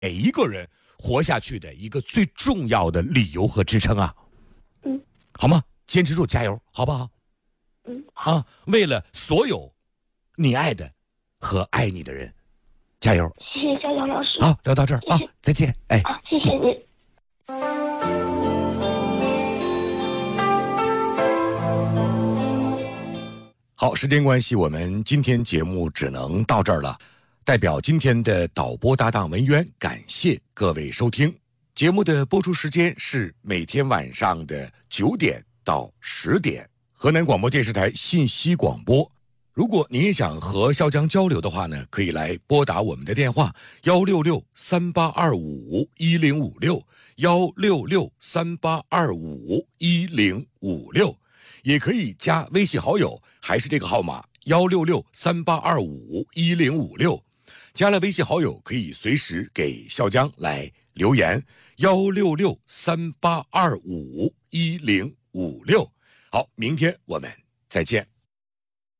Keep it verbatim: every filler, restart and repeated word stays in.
每一个人活下去的一个最重要的理由和支撑啊。 嗯， 好吗？坚持住，加油，好不好？ 嗯，好。 啊，为了所有你爱的和爱你的人，加油！ 谢谢小杨老师。 好，聊到这儿啊，再见。哎， 啊，谢谢你。 好，时间关系，我们今天节目只能到这儿了。代表今天的导播搭档文渊，感谢各位收听。节目的播出时间是每天晚上的九点到十点，河南广播电视台信息广播。如果您也想和潇江交流的话呢，可以来拨打我们的电话幺六六三八二五一零五六幺六六三八二五一零五六，也可以加微信好友，还是这个号码幺六六三八二五一零五六。加了微信好友，可以随时给潇江来留言幺六六三八二五一零五六。好，明天我们再见。